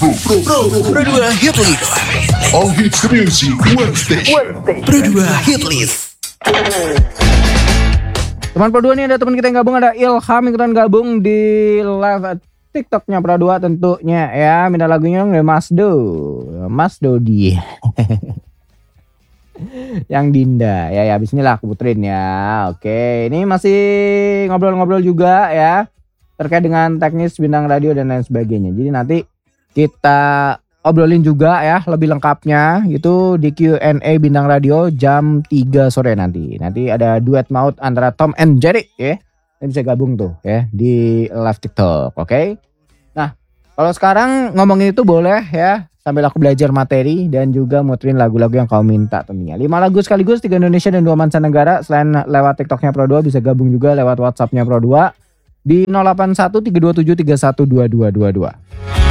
Pro 2 Hit List. All hits music Wednesday. Pro 2 Hit List. Teman Pro 2 nih, ada teman kita yang gabung, ada Ilham ikutan gabung di live TikToknya Pro 2 tentunya ya. Minta lagunya Mas Dodi. Yang Dinda ya, habis inilah aku puterin ya. Oke, ini masih ngobrol-ngobrol juga ya terkait dengan teknis bintang radio dan lain sebagainya. Jadi nanti kita obrolin juga ya lebih lengkapnya itu di Q&A bintang radio jam 3 sore nanti. Nanti ada duet maut antara Tom and Jerry ya. Ini bisa gabung tuh ya di live TikTok, oke? Nah, kalau sekarang ngomongin itu boleh ya, sambil aku belajar materi dan juga muterin lagu-lagu yang kau minta tentunya. 5 lagu sekaligus, 3 Indonesia dan 2 mancanegara. Selain lewat TikToknya Pro 2 bisa gabung juga lewat WhatsAppnya Pro 2 di 081 327 312222.